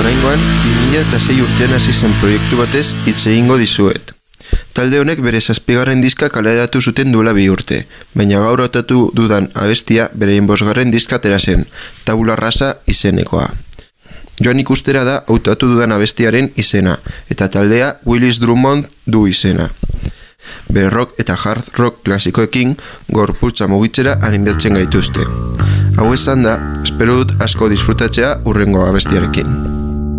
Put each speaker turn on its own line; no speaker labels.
Oraingoan, 2006 urtean hasi zen proiektu batez hitz egingo dizuet. Talde honek bere 7. diska kaleratu zuten duela 2 urte, baina gaur hautatu dudan abestia bere 5. diska atera zen, Tabula Rasa izenekoa. Joan ikustera da hautatu dudan abestiaren izena, eta taldea Willis Drummond du izena. Bere rock eta hard rock klasikoekin gorputza mugitzera animatzen gaituzte. Hau esan da, espero dut asko disfrutatzea hurrengo abestiarekin.